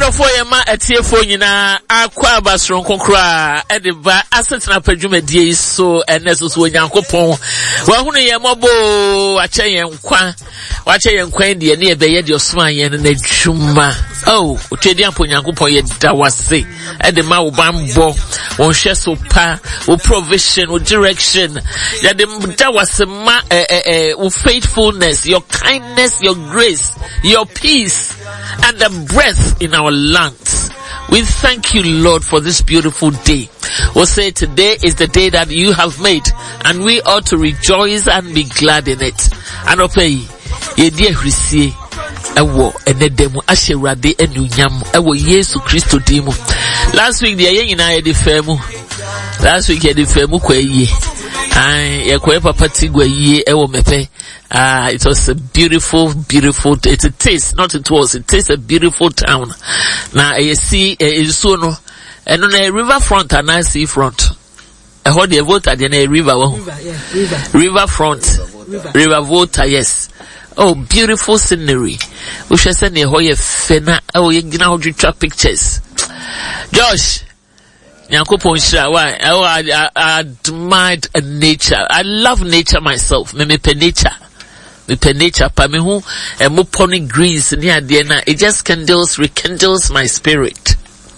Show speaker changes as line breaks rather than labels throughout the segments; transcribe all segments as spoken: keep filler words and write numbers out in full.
for your ma at your phone in a aqua basron concra at the bar assets na perjume die so and nessus when yanko pon. Well, who near mobo, watch a young quan, watch a young quandy and near the edge of smile and a chuma. Oh, Chedian Punyanko Poy Dawasi at the Mau Bambo, on Sheso Pa, or provision, or direction. That the Dawasi ma, eh, eh, faithfulness, your kindness, your grace, your peace, and the breath in our lungs. We thank you, Lord, for this beautiful day. We'll say today is the day that you have made, and we ought to rejoice and be glad in it. And obey, ye dear Christie, ewo enedemu asherade enunyam ewo Yesu Kristo dimu. Last week the yen na de femu. Last week ye de femu kwa ye. Ah, ye kwa papa tigwa ye ewo mepe. Ah, it was a beautiful, beautiful, it, it is, not it was, it is a beautiful town. Now, you see, in Sono, and on a river front and a sea front. I heard the voter, then a river, river, yeah, river. River front, river, river voter, yes. Oh, beautiful scenery. We shall send a hoye fena, oh, you know, you trap pictures. Josh, Yankopon Shra, why? Oh, I, I, I admired nature. I love nature myself. Me me pe nature. Me pe nature. Pa me hu, e mo pony greens ni ade na. It just kindles, rekindles my spirit.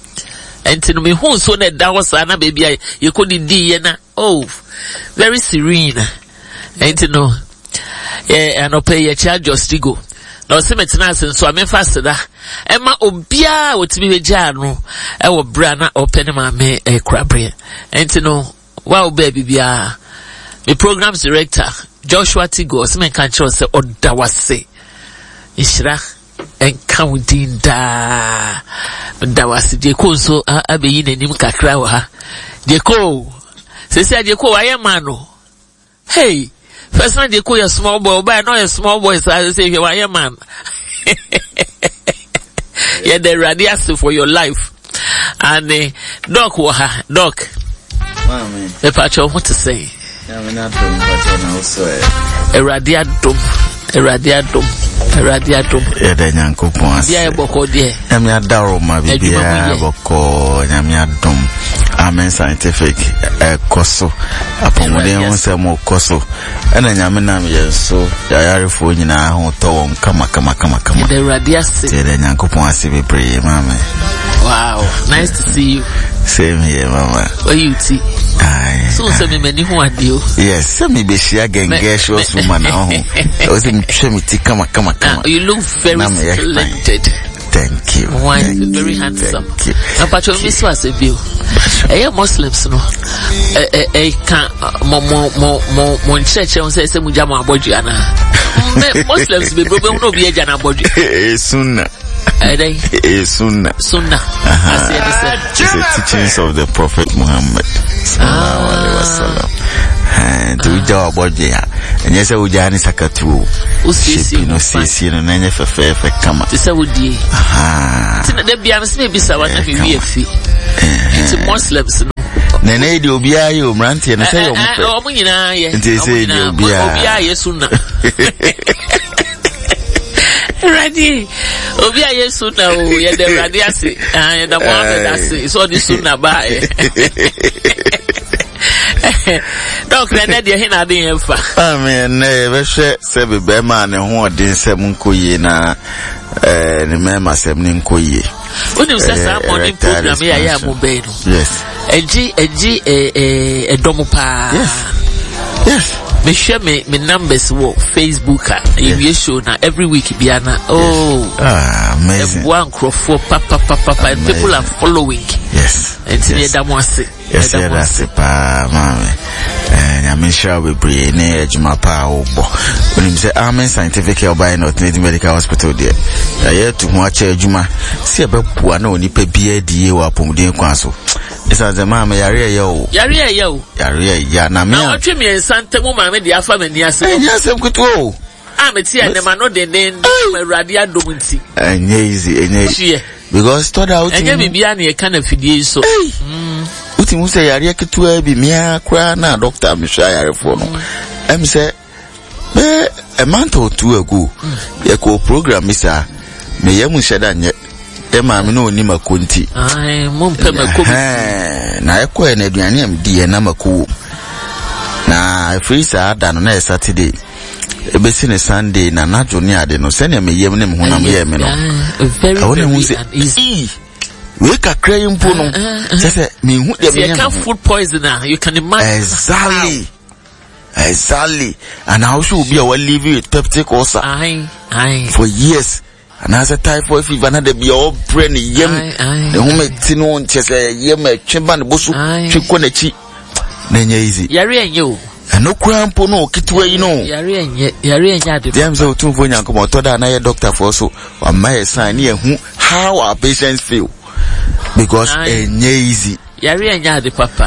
And to me hu so na da was na baby I you could di na. Oh, very serene. And to know, yeah, and pay your charge just to go. No cemetery so I'm fast da. Emma obia wotimi beja no e wo bra na open ma me e krabre. Enti no wow baby bia. The programs director Joshua Tigo se men kan cho se oda wase. Ishira en kaudin da. Da wase de ko so abeyi nanim kakra wa ha. De ko se se de ko aye man no. Hey, first man de ko your small boy, but no your small boy say say you aye man. Yeah, the radius for your life. And uh, Doc waha, Doc.
Mami.
The patcho what to say?
I'm not doing patcho now so.
A radiatum, a radiatum, a radiatum.
Yeah, the yanko pon.
Yeah, boko dear.
I'm ya daro ma bibia boko, I'm ya dum. Amen scientific eh koso apomode won se mo koso ena nyame nam yenso yayarefo nyina ho to kama kama kama kama
the radiasi
the nyankopon ase bebre mama.
Wow, nice to see you.
Same here mama.
Where you see?
Aye.
So se me mani ho adio.
Yes, se me be shia genge show suma na ho. O se me twa me ti kama kama kama.
You look very splendid.
Thank you.
Why is very handsome. Na pacho mi so as a view. Eh Muslims no. Eh eh eh kan mo mo mo mo mo church on say say mu jama abodu ana. Muslims be problem no be eja na abodu.
Eh sunna.
Eh dai.
Eh sunna.
Sunna. As
it is the teachings of the Prophet Muhammad sallallahu alaihi wasallam. And we do about ya. And yes, we jani sakatu.
Usisi
no sisi no nanye fefe fe kama.
Tisa wudi.
Aha.
Tina de bia mse bi sa wana fi wi afi. It's Muslims no.
Nene di obia ye omrantie na say ompe.
O mu nyina ye.
Nti say di obia.
Obia ye sunna. Ready. Obia ye sunna o ye de ready ase. Ah ye da Muhammad ase. So di sunna ba e. Doc na de he na de emfa.
Amen. Na be hwe se be be ma ne ho odin sem nkoye na eh ne mema sem ne nkoye.
Uni usasa morning program ya ya mo be no.
Yes.
Eji eji eh eh edomo pa.
Yes. Yes.
Me share me me numbers wo Facebook and you show na every week biana. Oh.
Ah, amazing.
One crop for papa papa papa and people are following.
Yes.
And see that one say.
Yes, that's it pa mama. And I'm sure we bring ne ejuma pa obo. When you say Amen Scientific Obai North Medical Hospital there. Ya to watch ejuma. See abepo na oni pa bia die wa pomuden kwan so. Isa ze mama yare yo.
Yare yo.
Yare ya na me.
Na otwe me nsante mu mama de afa mani ase.
Enya sem kuto.
Ah me tia ne ma no den den awurade adom nti.
Enya easy, enya easy. Because stood out.
Enya bibia na ye kana fidie so.
Mm. Uti mu say yare ketua bi mia kra na doctor me hwa yare fo no. Em say be a month or two ago. Ye ko program isa me yemu sheda nye Emma no ni makunti.
Ai mumpe mako.
Eh na ekọ e na aduane am die na mako. Na freezer ada no na Saturday. Ebesi ne Sunday na na joni ade no se na me yem ne me honam ye me no.
Very very easy.
We ka cry mpo no. Say me hu de me.
You can food poisoner, you can imagine.
Exactly. Exactly. And how should be our live with peptic ulcer?
Aye, aye.
For years. And as a typhoid fever, and they be all brain yem. The home tino chess yem chimban busu chikonechi. Nenya easy.
Yari and you.
And no crampo no kitwe you know.
Yari and yari and yadi.
Them so two for young come out to another doctor for so or my sign here who how our patients feel. Because nenya easy.
Yari and yadi papa.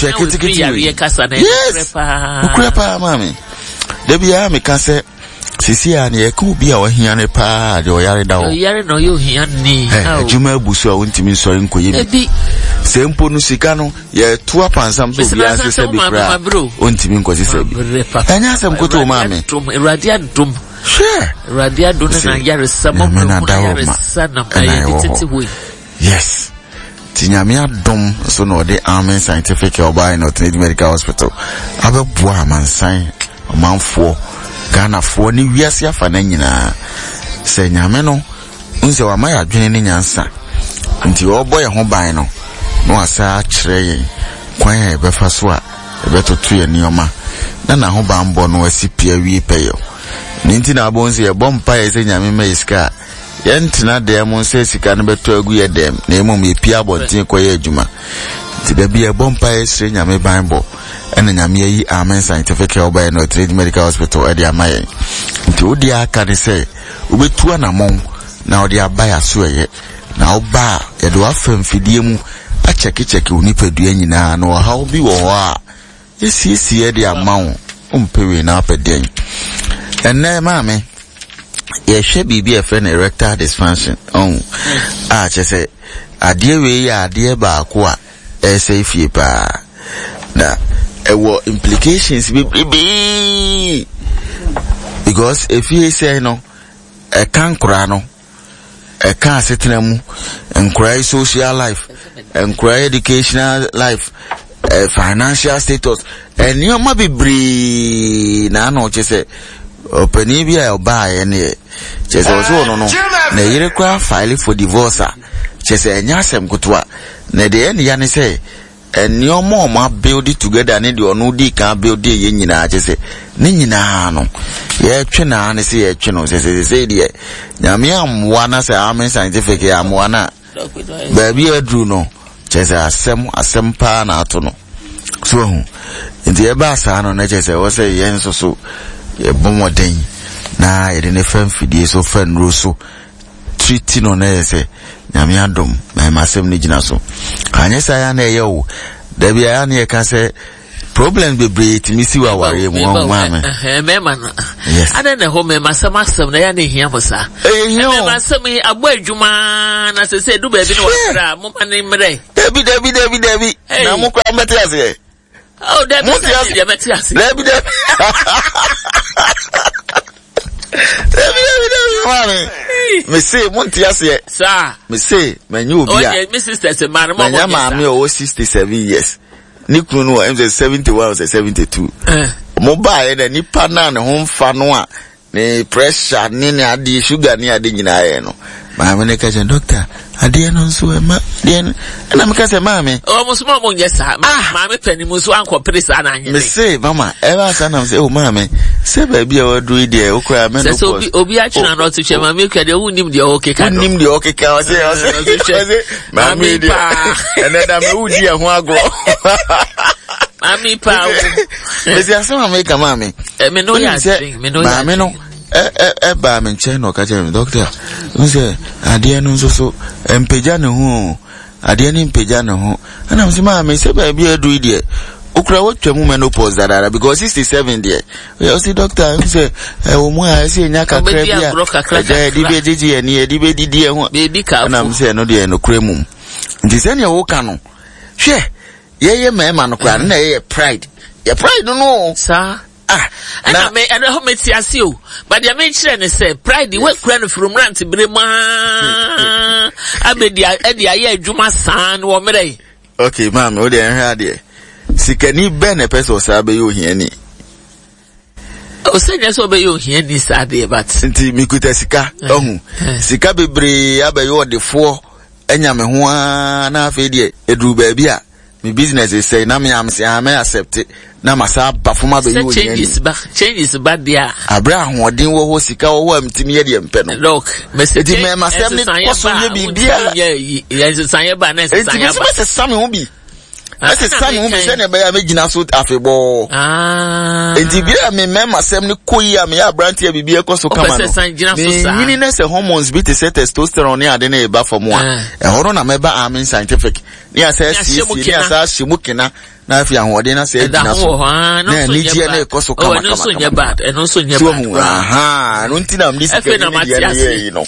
Yari kasa na
ukrepa. Ukrepa mami. Debi ya me can say sisi ani e ku bi a wo hia ne pa de o yare da wo.
Yare no yo hia ni.
Eh juma busu a wontimi so nkoye bi.
Ebi
sempo no sika no ye to apansam so bi anse se bi kra. Wontimi nkosi se bi. Anya asem koto mami.
Radia dum.
Sure.
Radia dum na yare samo mo na yare sana ayi titi hui.
Yes. Tinyame adom so no de Amen Scientific Obai no Trinity Medical Hospital. Abebo amansan omanfo Ghana fo ni wiase afa na nyina se nyame no unse wa maya adwene ni nyansa nti obo ye ho ban no no asa kire yen kwan e befa so a e betoto ye nioma na na ho ban bo no asipia wi peyo ni nti na abonse ye bompa ye se nyame ma iska yentina de mo se sika no beto agu ye dem na emom ye pia bonten koye adwuma ti da bi e bompa ye se nyame ban bo ene nyame yi Amen Scientific Obai no Trade Medical Hospital e dia maye nti odi aka ne se obetu anamon na odi abaya so ye na oba ye do afamfidie mu a cheki cheki unipadua nyina na ha obi wo ho a yesi ye dia mawo umpewe na apeden enne maame ye hwe bibi e friend erectile dysfunction on a chese ade we ya ade ba ko a e se fie pa na ewo implications be because if you say no e kan kura no e kan setena mu enkura social life enkura educational life e financial status and you ma be bre na no chese opani bi a oba ye ne chese oso no no na yire kura file for divorce chese enya asem kutwa na de ene ya ne say and your mama build it together and you no di can build it yin nyina chese ni nyina no ye twe na ne se ye twe no se se se de nyame amwa na se Amen Scientific amwa na ba bi adru no chese asem asem pa na ato no so hu ndi e ba sa no na chese wo se ye nso so ye bomoden na ye de ne fam fidie so fan ro so treat no na se nyame adom ma masem ni gina so anyesa ya na ye wo da bia ya na ye ka se problem be breed mi si wa ware mu o ma me
eh me man ada na ho me masem asem na ya na hia musa eh me masem agbo adwuma na se se du ba bi no wa mo ma ne mre
dabi dabi dabi dabi na mo kwa mbete ase
oh dabi dabi mbete ase
dabi dabi dabi dabi mame me say monti ase
sir
me say menyu obi a
okay me sister se man mo
mo mame o sixty-seven years ni kunu no em seventy-one or seventy-two eh mo ba ye na nipa na ne ho mfa no a ne pressure ni ne ade sugar ni ade nyina ye no mame ne ka je doctor ade no nso e ma de na me ka se mame
o mo so mo nyesa mame pani mo so anko presa na anyene
me say mama e ba sa na say o mame se ba bia wa do ide o kra me no
so obi a chuna no to che mame ka de unim de o ke ka
no unim de o ke ka o se o se mame de ene da me udi e ho agro
mami pa
me say so mame ka mame
e me no ya me no ya
mame no eh eh eh ba me nche no ka che me doctor nse ade no nso so empeja ne ho ade ni empeja ne ho ana mse mame se ba bia do ide okura wotwa mu menopause dadara because sixty-seven there we see doctor say e wo mu a se nya kakra bia e di be didi eni e di be didi e ho
baby ka
na mse no de no kura mu ndi se ne wo ka no hwe ye ye mema no kura na ye pride ye pride no
sir
ah
na me and ho meti ase o but the me kire ne say pride we kura no from rant brema abedi edi aye adwuma san wo mere.
Okay ma'am, o de enhwa de sikani be na person sabe yo hiani
o say yes obe yo hiani sade but
nti mikuta sika ohun sika bebre abayo de fo enya me ho na afa de eduru ba bia me business is say na me am say am accept na masa bafoma be yo
changes ba changes ba dia
abra hoden wo ho sika wo am timi ye de mpe no
look message
di me masem ni koso ye bibia
ye ye sanye ba na sanye ba
se same ho bi ese same ho bi se ne ba ya megina so afebo
ah
enti bia me me masem ni koyi am ya brantie bibia koso kama no me ni na se hormones bi te se testosterone ade na e ba for mo a e horo na me ba am scientific ni asa si ni asa shimukina na afi ahode na se gina so na ni je na ekoso kama kama
no so nya bad e no so nya bad
aha no ntina am disi ke ni no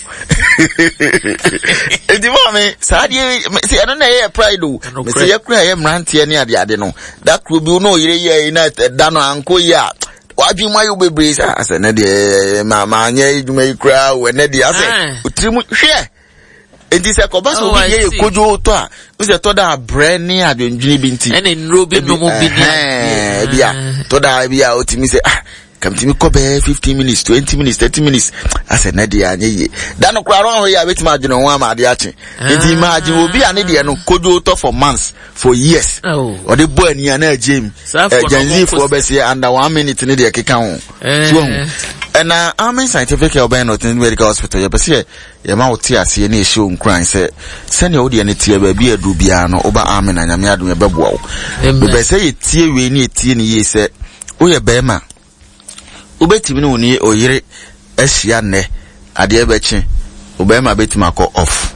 e di mama sa di se eno na ye pride o me se ye kura ye mrantie ni ade ade no da kru bi no yire ye na da no anko ya waju ma yo bebre sa asa na de ma ma anya iduma ikra we na de asa utrimu hwe enti se ko baso bi ye kojo to a we se to da bre ni adwendwini bi nti
ene nro bi no mo bi
eh bia to da bia otimi se ah kam timi ko be fifteen minutes twenty minutes thirty minutes ase na de anye ye da no kra ron ho ya betima adwene ho ama de ache enti ma agye obi ane de no kojo to for months for years o de bo ani ana agem janzi for be se under one minute ne de keka ho so and uh, I'm in scientific help by not in medical hospital. You see, you ma oti ase na ehye nkran say send your odi ane tie ba bi adu bia no oba amen na nyame adu ebeboa wo. Be say tie we ni tie ni ye say wo ye be ma obetimi no ni oyire ahia ne ade ebechi obema betima ko off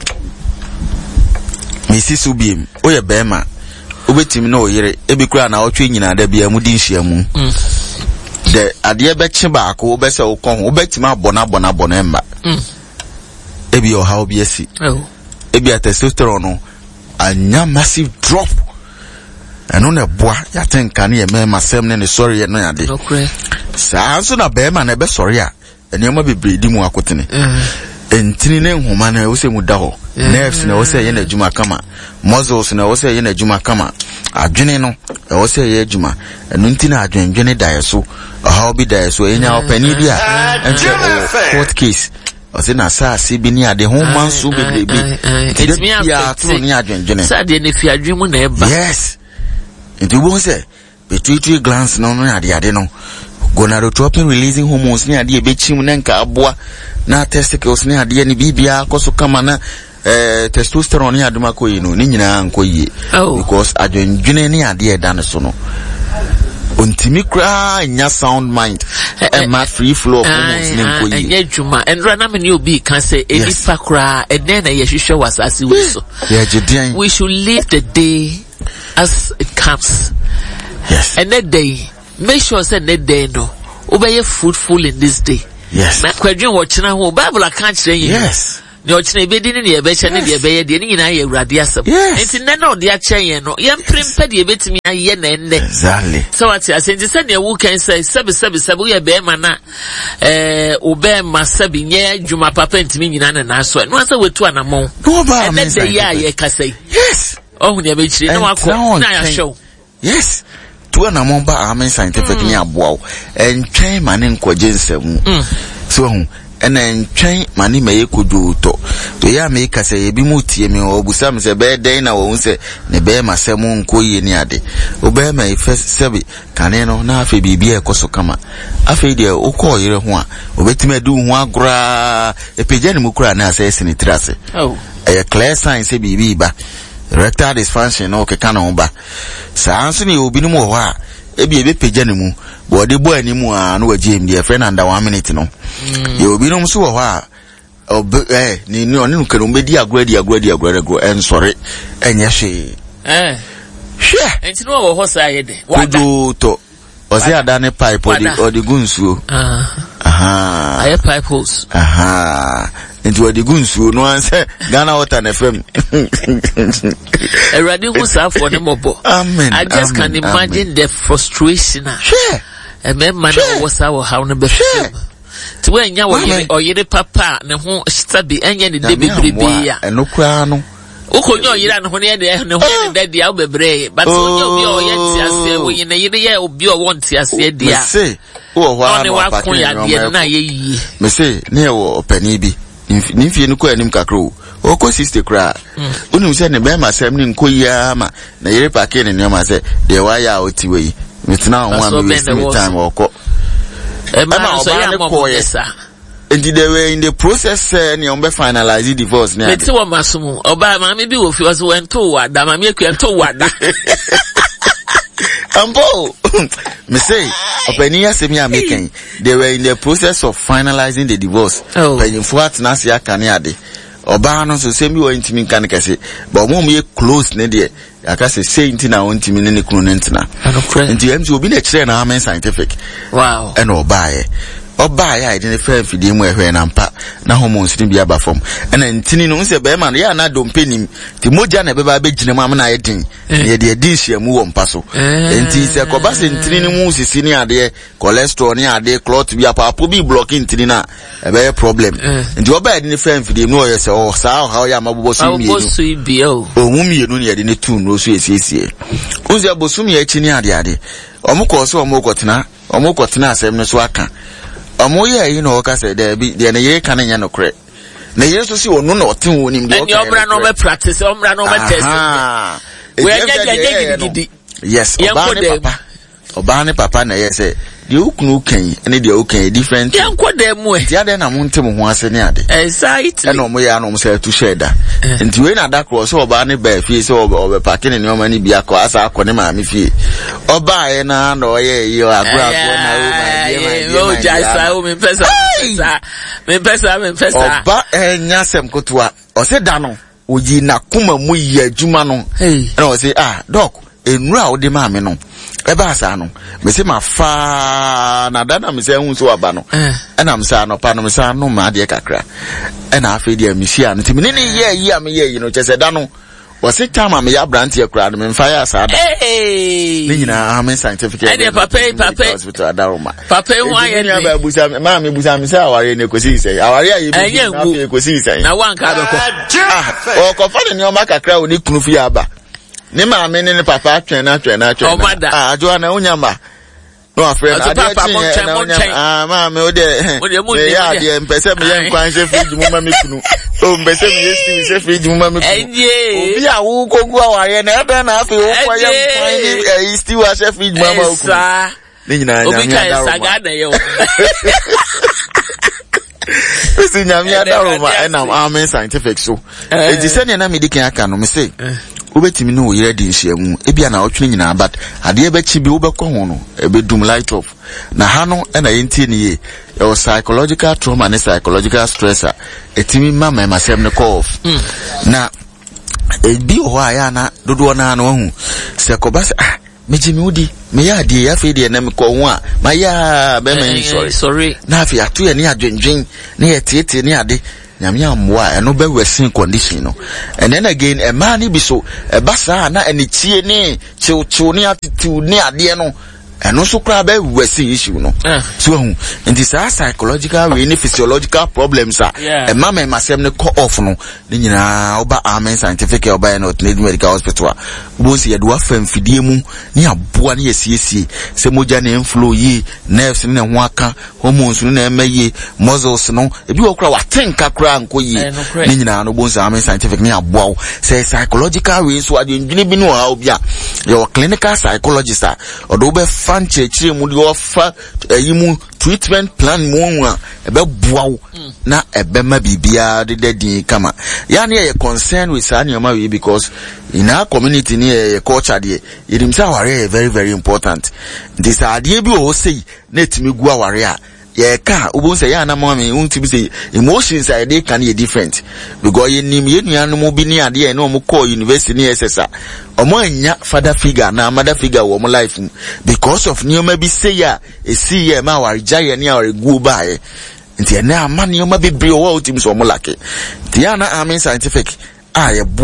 misi subim wo ye be ma obetimi no oyire ebikura na otwe nyina da bia mu di nhia mu de ade be chi ba ko be se wo kon wo betima bona bona bona emba mm ebi o how be asi oh ebi testosterone no anya massive drop eno na boa ya tenka na ye me masem ne ne sorry no ya de
okay
sa so na be ma na be sorry a ene ma bebre di mu akotene entini ne nhoma na wo se mu da ho nerves na wo se ye na adwuma kama muscles na wo se ye na adwuma kama adwene no wo se ye adwuma enu ntina adwendwene da so how be da so enya opani dia enche court case o se na sa si bi ni ade ho manso bebre bi
it's me after
ni adwendwene
sa de ne fi adwemu na eba
yes it wo se pituitary glands no no ade ade no gonadotropin releasing hormones ni ade be chim na nka aboa na testicles ni ade ni bibia koso kama na eh testosterone ni aduma ko yi no ni nyina nko yi because adwendwene ni ade eda ne so no ontimi kra nya sound mind and ma free flow of hormones ni nko yi
enya dwuma enra na me ni obi kan say enipa kra eden na ye hwehwe wasase we so we should live the day as it comes.
Yes.
And that day, make sure say that day no, obey fruitful in this day.
Yes.
Na kwadwen wo chena ho Bible account chena yin.
Yes.
Ne o chena be di ne ye be che ne de be ye de ne nyina ye awurade asem. Enti ne na o de a che yen no, ye mprempa de betimi aye na enne.
Exactly.
So what you say say ne wo kan say sebi sebi sebi ye be ma na eh obe ma sebi nye dwuma papa ntimi nyina na na so. No say wetu anamon.
No ba.
And that day ya ye ka say.
Yes.
Oh, ne be chire no akọ na ya show.
Yes. To na momba amen scientific ni aboa entwen mane nkwaje nsam so hu ena entwen mane meye kodu to to ya me ka se ye bi mu tie me obusa me se be den na wo se ne be masem nkoye ni ade obe ma ife sebi kane no na afi bibia ekoso kama afi de ukọ yire ho a obetime adu ho agora epeje ni mukura na ase ese ni trase oh e clear sign se bibi ba erectile dysfunction no ke kana ho ba sa anso ni obi no mo ho a ebi ebe peja ne mu bo de bo ani mu a no waje em de friend under one minute no ye obi no so ho a eh ni ni oni no kero mbedi agora di agora di agora go en sorry enye hwe
eh
hwe
enti no wo ho sa ye de
wada to ozi adane pipe odi odi gunsuo ah aha
aye pipe holes
aha into the gunsu no answer Ghana water na fm
erade hu sa for them obo. Amen. I just amen, can imagine amen. The frustration.
Sure.
e me man wo sa wo haw no be fem ti we nya wo yire oyire papa ne ho stabi enye ne de bebrebe ya
eno kura no
ukonyo yira no ne de ne ho ne de dia bebrebe but onyo bi o ye ti ase wo yine yire ye obi o won ti ase dia
me say wo ho
a no pa ke na ye yi
me say ne wo opani bi ni fie no ko anim kakro o ko sister kra unim say ne be ma sem ni nko ya ma na yire pa ke ne ne ma say de wa ya oti we mitna ho am we see time oko
e ma so ya mo yesa
and they were in the process and you be finalize the divorce now
meti wo masomu oba ma me bi wo fi so went to wada ma me akua to wada
ambo me say openi asemi amaken they were in the process of finalizing the divorce when for atna se aka ne ade oba no so semi wo ntimi kan kase but mo me close ne de aka se say ntina wo ntimi ne ne kunu ne ntina nti em so obi na kire na amen scientific
wow
and oba ye oba ya ide ne fa fidie mu ehwe na mpa na hormones ni bia ba fom ena ntini no nse be ma ya na dompenim ti moja na be ba be gine mu amna ye din ye de din hia mu wo mpa so enti se ko ba se ntini ni mu sisi ni ade cholesterol ni ade clot bia pa po bi blocking ntini na e be problem enti oba ide ne fa fidie mu o ye se o sa how ya mabobo so mi
e
o mu mi enu ni ye de ne tu no so esiesie unze bosum ye chi ni ade ade omuko so omuko tena omuko tena asem no so aka amoye yi no ka say there be there na ye kan nya no kre na ye so si onu na oten wonim de o
ka obra no be practice obra no be test we nya nya gidi
yes oba ne papa oba ne papa na ye say de ukunu kan ene de ukan different
yan ko de mu e
dia de na mo ntem ho ase ne ade
exactly
ene omo ya no mo say to sheda nti we na da cross oba ne ba fie so oba pake ne ne oma ne bia ko asa akọ ne ma me fie oba ye na na oye yi agura agura na o ma
o jaisa o me pesa me pesa me pesa
oba enya sem kotoa o se da no oyi na kuma mu yi adwuma no na o se ah doc enura o de ma me no eba asa no me se ma fa na da na me se hu so aba no na me sa no pa no me sa no ma de kakra e na afi de amisia no timi ne ye yi am ye yi no chese da no o se tama me ya brand ye kra no me fa ya sa da
eh
ni na amen scientific
e de papa papa
hospital adaroma
papa hu aye
ni ba busa ma me busa me sa aware ne kosi ise aware aye bi
na
afi kosi ise
na wan ka be ko
ah o ko fa ne o ma kakra o ni kunu fi aba ni ma me ni papa atwen na atwen na atwen ah ajo na unyamba no afre na ade atwen na unyamba ah ma me o de me ya de mpese me ye nkwan se fridge mu ma me kunu o mpese me ye steam se fridge mu ma me kunu obi a wo kogu aware na ebe na afi wo kwa ye nkwan ni steam a se fridge mu ma kunu ni nyina nya mi
adaro ma
Esi nyami adaroma enam amen scientific so e di sene na medical aka no me say obetimi no yire di nhyiamu ebia na otwene nyina but ade e bachi bi obekọ ho no e be dum light off na ha no e na yentie ne ye e psychological trauma ne psychological stressor etimi mama masem ne call off na e bi ho aya na dodo na na hu se ko ba ah meji mi udi me ya de ya fe de na me ko ho a ma ya be me sorry
sorry
na afi ato ye ne adwendwen ne ye tiete ne ade nyame amwa eno be wesin condition no and then again e ma ni bi so e basa na eni tie ni chiw chiw ni attitude ni ade no eno so kra be wesin issue no so hu nti sa psychological we ni physiological problems a e ma me masem ne call off no ni nyina oba amen scientific e oba no Trinity Medical Hospital bo si ye do afam fidie mu ni aboa ni yesiesie se moja ne inflow yi nerves ne ho aka hormones no na emaye muscles no e bi wo kra wa tenka kra nko yi ni nyina no bo si amen scientific ni aboa se psychological we so ade ndwini bi no ha obi a your clinical psychologist a odo be fan chechire mu de ofa ayimu treatment plan mu a ebe boawo na ebe ma bibia de dedin kama ya na ye concern with anyoma we because in our community ni e culture de yirim sa ware very very important this ade bi o sei na etimi gu aware a ye ka ubun say ya na mama untimi say emotions are they can be different because ye nim ye nuanu mo bi ni ade e na mo call university ni S S A omo anya father figure na mother figure wo mo life because of nioma bi say ya e see ye ma ware jaye ni aware gu ba ye nti na ama nioma bi bre wo ultim so mo lake nti ya na amen scientific ah ye boa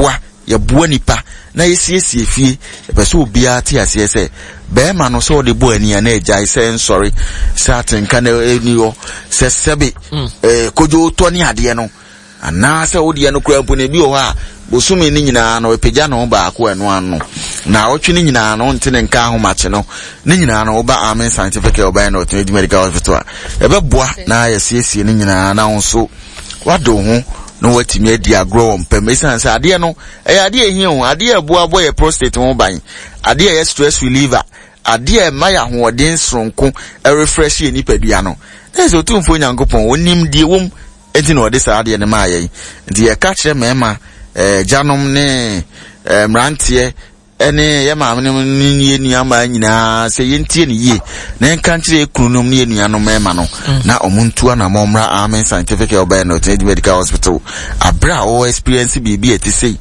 ye bua nipa na yesiesie fie ebeso obia ti ase se be ma no so de bo ani na ejai se nsori certain kan eni yo se sebe eh kojo to ni ade no ana se odi no kura mpo na bi o ha bosumi ni nyina no epagya no ba akọ eno ano na otwe ni nyina no ntene nka ahomache no ni nyina no ba Amen Scientific Oba na Ultimate Medical Hospital ebe boa na yesiesie ni nyina na nso wado ho no watimi adi agro mpem esanse ade no eh ade ehia ho ade aboa boy prostate ho ban ade eh stress reliever ade eh maya hoɔden sonko e refresh ni padua no ezo tumfo nyankopɔn onim die wom enti no ɔde saa ade ne ma ayi nti ye ka kyerɛ mema eh janom ne eh mrantie ene ye maamne ni enu ama nyina se yentie ne ye na enka kyerɛ ekunum ne enu anom mema no na omuntu ana momra Amen Scientific Oba na Ultimate Medical Hospital abra o experience bibi etisi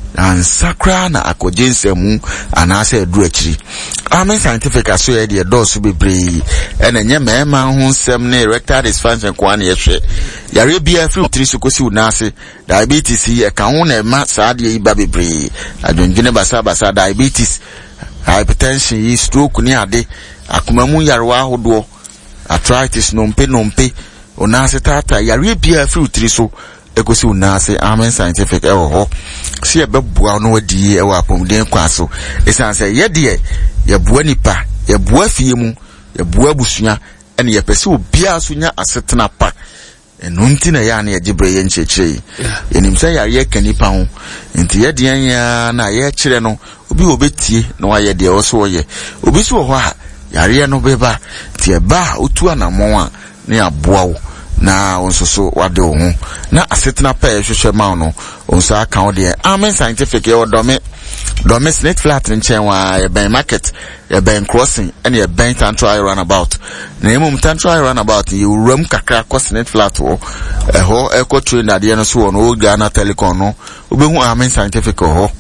ansakra na akojensemu anase edu akiri Amen Scientific aso ye de dose bebre ene nye mema ho nsem ne erectile dysfunction kwa na yehwe yare bia free utiri kosi unase diabetes e ka ho na ma saade yi ba bebre adwendwene basa basa diabetes hypertension stroke ni ade akomamu yarewa ahodo arthritis nompe nompe onase tata yare bia free utiri so ekosi unase Amen Scientific e ho si ebeboa no wadi e wa pomden kwa so esanse ye de ye boa nipa ye boa fie mu ye boa busua ene ye pese obia so nya asetena pa enu nti na ya na ye gibre ye nchechire enim se ya ye kanipa ho nti ye de anya na ye kire no obi obetie na wa ye de oso ye obi so ho ha yare no beba ti e ba otu anamon a na aboa wo na onsoso wade wo ho na asetena pa ye hwehwe ma no onso aka wo de Amen Scientific ye odome dome snake flat nchen wa ye ben market ye ben crossing and ye ben tantrai runabout na emum tantrai runabout ye uram kakra ko snake flat wo eho eco train ade no so no Ghana Telecom no obehu Amen Scientific ho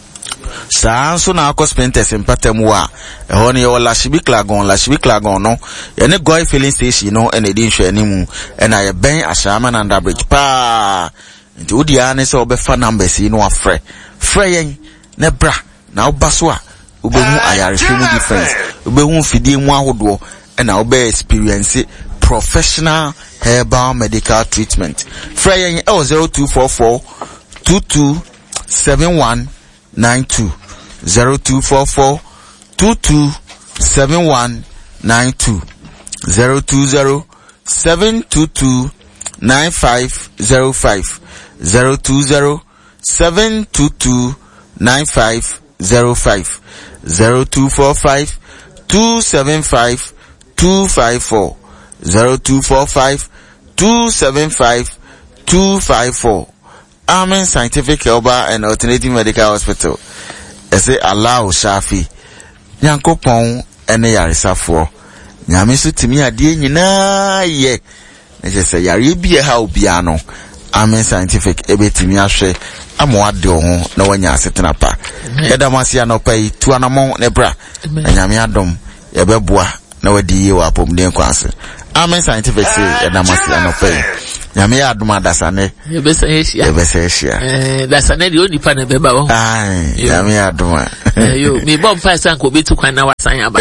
saa so na akọ spenters empatem wa eho ne yo la shibi klagon la shibi klagon no ye ne goy filling station no ene di nhwe animu ena ye ben ashama na under bridge pa nti odi ane se obefa numbers yi no afre frɛ yen ne bra na obaso a obehu ayarefe mu difference obehu fidie mu ahodo ena obe experience professional herbal medical treatment frɛ yen e zero two four four two two seven one nine two zero two four four two two seven one nine two zero two zero seven two two nine five zero five zero two zero seven two two nine five zero five zero two four five two seven five two five four zero two four five two seven five two five four Amen Scientific Oba and Alternative Medical Hospital. Ese allow Shafi. Nyankopon ene yaresafo. Nyame so timi ade nyina ye. Neje se yare bia ha obia no. Amen Scientific ebetimi ahwe amwade ho na wanya asetena pa. Eda masia no pai tu anamon ne bra. Nyame adom yebeboa na wadi ye wa pomden kwase. Amen Scientific say eda masia no pai. Nyame ya aduma dasane
yebesa yeshia
yebesa yeshia
eh dasane di oni pa na beba wo
ai nyame ya aduma
eh yo me bom pa san ko betu kwan na wasan aba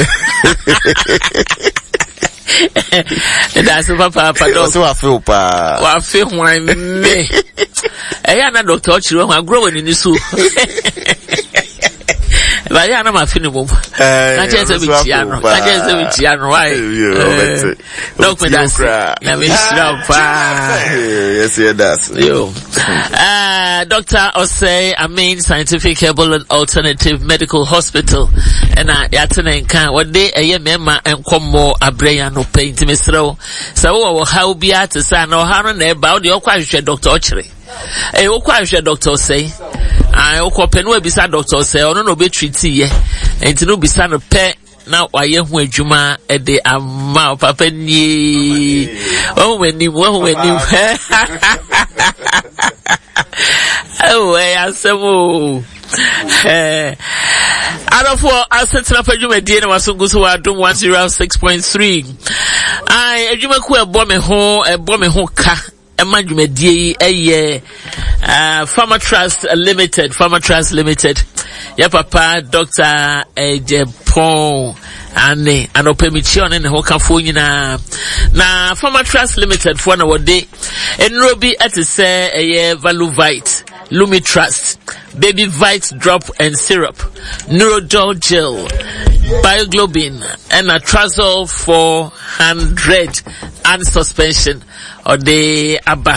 that's papa papa do
so wa feel pa
wa feel hwan me eh ya na doctor chiro hwan grow ni ni so ba ya na ma fini mum na je se bichiano na je se bichiano why document na me shira pa
yes yes that's
yo uh Doctor Osei Amen Scientific Herbal and Alternative Medical Hospital and I yatene kan wode eye mema enkomo abreya no paint mesro so wo how bia te sa na ha no na e ba wo de okwa hwehwe Doctor Ochire eh okwa hwehwe Doctor Osei I okopenu ebisa Doctor Osei ono no be treat ye enti no bisa no pe na waye hu adwuma e de ama papa ni o weni wo weni oh eh asemo eh adofo asetra padwuma die na wasunguso wa dom one oh six point three ai adwuma ku ebo me ho ebo me ho ka Emma Jumedi eye uh Farmer Trust Limited, Farmer Trust Limited. Ya papa Doctor Ejepon ane anopemichi on ne hokafo nyina na Farmer Trust Limited for na wode enrobi atise eye Valuvite, Lumi Trust, Baby Vite drop and syrup, Neurodol gel, Bioglobin, and a Trazol four hundred and suspension or the Abba.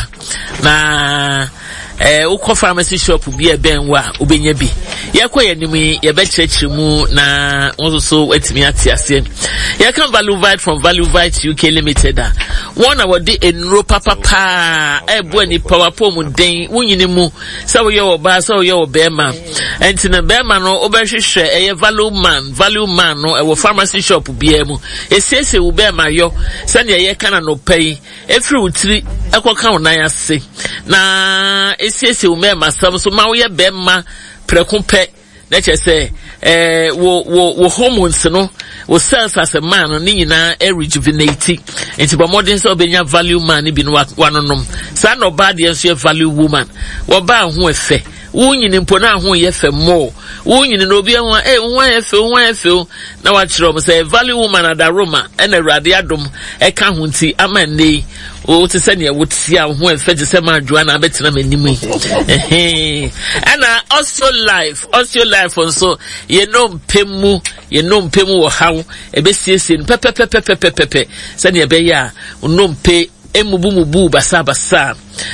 Na eh ukọ pharmacy shop bi e ben wa obenya bi yakọ yanimi ye be church mu na also wetimi atiase ye kan Valuvite from Valuvite U K Limited a one our de enro papa pa e bo ani power pom den wunyini mu se wo ye oba se wo ye obema enti na bema no obehwehwe e ye Value Man Value Man no e wo pharmacy shop bi e mu esiese wo bema yo se ne ye kana no pay efri utiri ekoka wonan ase na esiese wo mema sam so ma wo ye bema prekumpe na chese eh wo wo wo hormones no wo cells as a man no nyina e rejuvenate enti ba modern so obenya Value Man bi no wanonom sa no bad ye so Value Woman wo ba ho efe wo nyini mpo na ho ye fe mo wo nyini no bi ho eh wo ye fe wo ye fe na wa kire o say Value Woman adaroma e na Awurade adom e ka ho nti amane o te se ne wotia ho efe je se ma adwa na betena manim eh ana Osteo Life Osteo Life also ye no mpemu ye no mpemu wo hawo e be siesie pepe pepe pepe pepe se ne be ya no mpe emubu mubu basa basa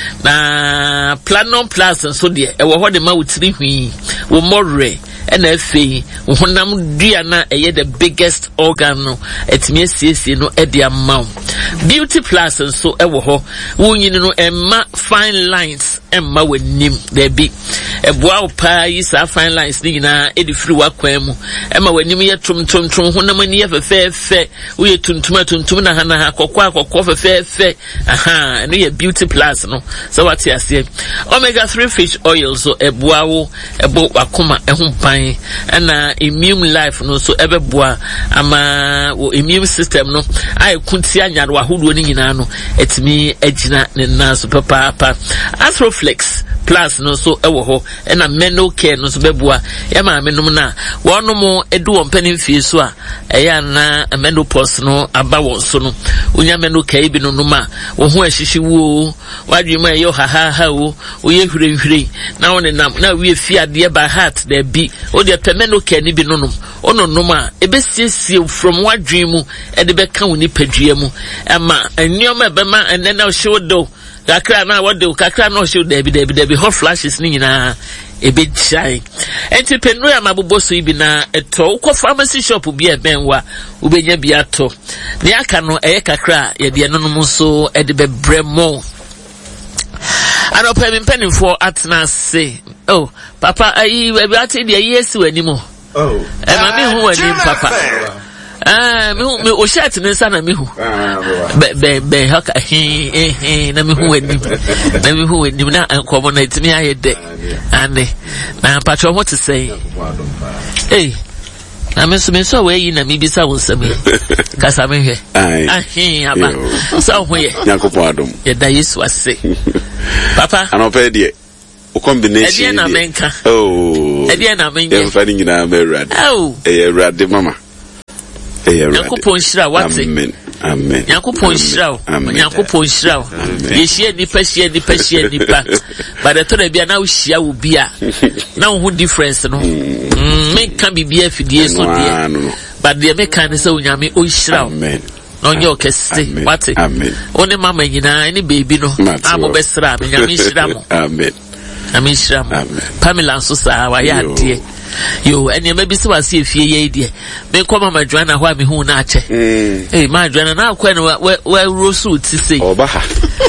na Planon Plus so de e wo ho de ma wutiri hwi wo morre ena afei honam dua na eye the biggest organ no etime siesie no e de amount Beauty Plus so e wo ho wunyini no emma fine lines emma wanim there be eboa opa yi sa fine lines ni na e de free wakwan mu emma wanim ye tum tum tum honam ani ye fefe fe wo ye tuntum tuntum na hana ha kokwa kokwa fefe fe aha no ye Beauty Plus no so what you say omega three fish oil so eboa wo ebo akoma ehun pan na immune life no so ebeboa ama wo immune system no ai kunti anyaro ahodo ni nyina no etimi agina ne na so papa papa Astroflex Plus no so ewo ho na mental care no so beboa e ma menum na wonom edu won panin fie so a eya na menopause no aba won so no onya mental care bi no no ma wo ho ahihyi wo wadwe ma yo ha ha ha wo oye hwire hwire na won nam na we fie ade ba heart there be o de mental care ni bi no no ono no ma e be siesie from wadwe mu e de be ka woni padua mu ama enioma be ma enne na show do kakra na what do kakra no show there be there be there be hot flashes ni nyina e be chai enti penu ya mabobo so ibi na eto ukọ pharmacy shop bi e benwa ubenya bi ato ne aka no eye kakra ye de no no so e de be bremo ano pe mi penifo atna say oh papa ayi we bi ati de yes wani mo oh e ma mi hu wani papa ah me me o shirt ne sa na me hu be be be haka he he na me hu wani na me hu wani na ankomo na itimi ayede ane na patro what to say eh na me so me so we yi na me bisa wo sami kasa me hwe ah he aba so ho ye
Yakopon adom
ye da Yesu ase papa
anope de o combination
e na menka
oh
e na menka
e fa ni nyina me rade
oh
e rade mama
Yakopon shira wate
amen amen
Yakopon shira Yakopon shira ye hie nipa hie nipa hie nipa but the thought bia na wo hia wo bia na wo difference no mm me kan bibia fidie so de but the me kan say onyame o shira
amen
no nyo kese wate
amen
oni mama nyina ni baby no amo besra me nyame shira mo
amen
amen shira mo Pamela so sa wa ya de yo ene ma bi se wase efie ye die me koma madwana ho a me hu na ache eh madwana na akwa no we rosu ti sei
oba ha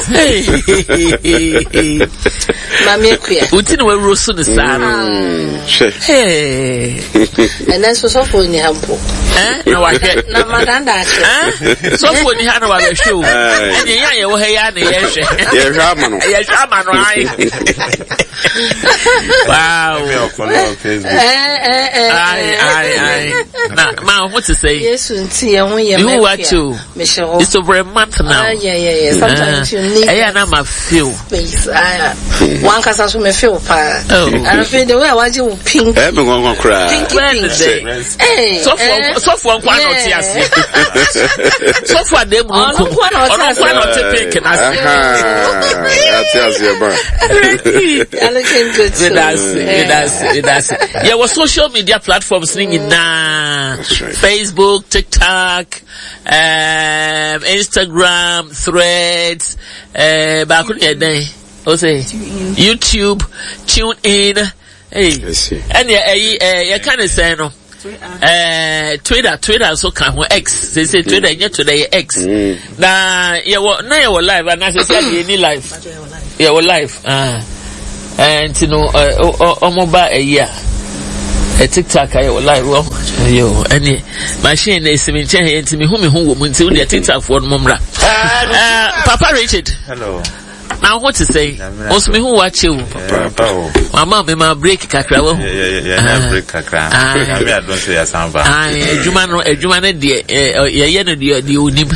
mama ekua
uti no we rosu ne sara eh
ena so so fo ni hampo
eh na wa hwe
na madanda ache
eh so fo ni ha na wa hwe o ene ya ye wo he ya na ye hwe
ye hwa ma no
ye hwa ma no ai wow
Eh eh eh.
Aye aye aye. Now, ma, what to say?
Yes, unti ehun ye.
You watch you. It's over a month now.
Ah yeah yeah yeah. Sometimes you need.
Eh, na ma feel.
Space. Ah. One kasa so me feel pa.
Oh.
I feel the way I want you pink.
Eh, me go go cry.
Pink. Hey.
So for so for one not here. So for them one not pink na.
Aha. That's yes, ba.
I looking good.
That's that's that's. Yeah, what social media platforms ning na Facebook, TikTok, um, Instagram, Threads, uh, back on your day. What's it? YouTube, tune in. Hey, and yeah, uh, you kind of say no. Uh, Twitter, Twitter so can X. They say Twitter, yeah, today X. Nah, yeah, well, now you're live, and as I said, you need live. Yeah, we're live. Ah, and you know, uh, oh, mobile a year. A TikTok, I will live. Well, yo, any machine is me change to me whom who woman to the TikTok for Mumra. Uh, Papa Richard.
Hello.
Now what to say? Also me who watch you. My mom me my break kakra wo.
Yeah yeah yeah, break kakra. I mean I don't say asamba.
Ah, ejuma no ejuma no de eh ye no de de onim.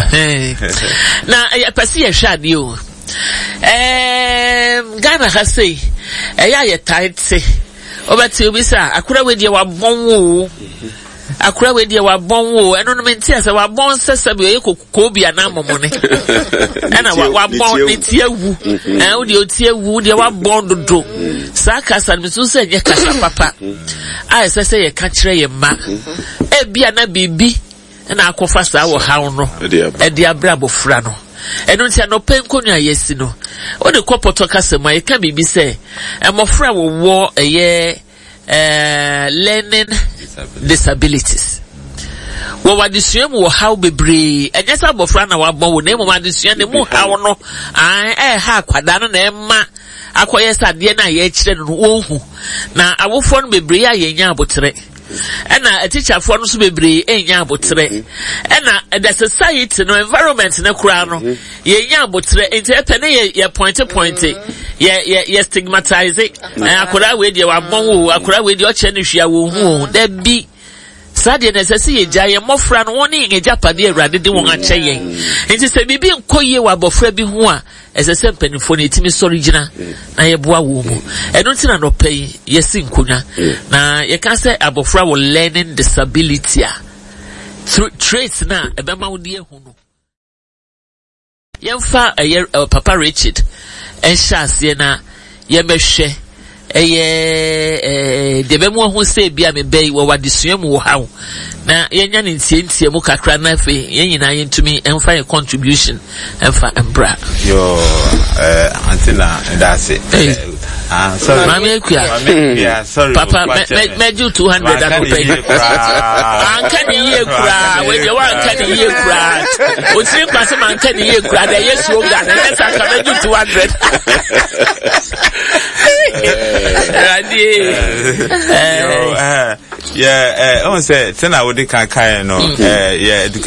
Na e pese ye hwa de o. Em Ghana ha say e ya ye tight say. Obati obi sa akura we de wa bon wo. Akura we de wa bon wo eno no menti ase wa bon sese bi e kokko bi ana momo ne. Ena wa bon ne tie wu. Eh wo de o tie wu de wa bon dodo. Sa kasa mi so se ye kasa papa. Ai sese ye ka kire ye ma. E bia na bibi na akofa sa wo hawo no. E de abra bofra no. Eno ntia no penko nua yesi no. O de kopoto kasa ma ye ka bibi se e mofra wo wo eye eh learning disabilities. Wo wadisua mu wo how bebre enye sa bofra na wabon wo na mu wadisua ne mu how no an eh ha kwada no na ema akoye sade na ye kire no wonhu na awofo no bebre ya ye nya abotre ena a teacher for no so bebre enya abotre ena the society no environment na kura no ye nya abotre enti epe ne ye point point ye ye ye stigmatize akora we de wabon wo akora we de o che ne hwia wo hu da bi Sadia na sese ye jaye mofra no woni ngeja pade awrade de won ache yen enti se bibi nkoye wa bofra bi ho a esese mpanifo na etimi sori gina na ye boa wo mu eno ntina no pay ye si nkonya na ye ka se abofra wo learning disability a traits na ebema wo de ehu no yemfa eye Papa Richard ensha ase na ye mehwe eye eh debe mu ho se bia me bai wo wadesua mu wo hawo na yenya ne ntientie mu kakra na fe yenyina yentumi emfa ye contribution emfa embra
yo eh antina that's it. Ah sorry
mama ekua
yeah sorry
papa me do two hundred and pay anka ni ye kura we de wa anka ni ye kura o tiri kwase man anka ni ye kura da yes slogan na sa ka me do two hundred Radi
eh yeah eh on say tena we dey kan kan no eh yeah